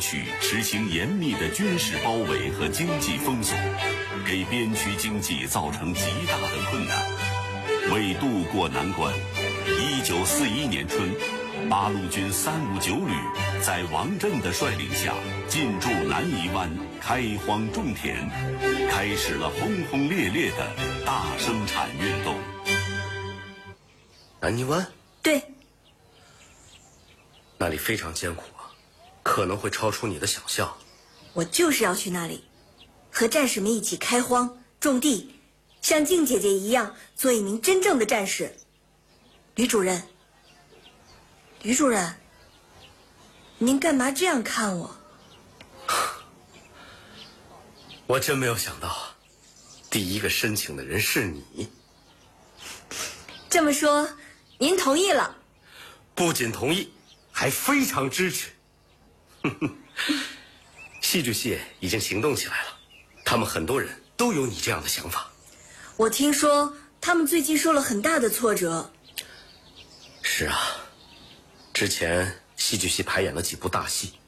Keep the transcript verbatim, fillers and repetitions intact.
区实行严密的军事包围和经济封锁，给边区经济造成极大的困难。为渡过难关，一九四一年春，八路军三五九旅在王震的率领下进驻南泥湾，开荒种田，开始了轰轰烈烈的大生产运动。 南泥湾？ 对。 那里非常艰苦啊，可能会超出你的想象。 我就是要去那里，和战士们一起开荒种地，像静姐姐一样做一名真正的战士。吕主任，吕主任，您干嘛这样看我？ 我真没有想到，第一个申请的人是你。 这么说，您同意了？ 不仅同意，还非常支持。戏剧系已经行动起来了，他们很多人都有你这样的想法。 我听说他们最近受了很大的挫折。 是啊，之前戏剧系排演了几部大戏，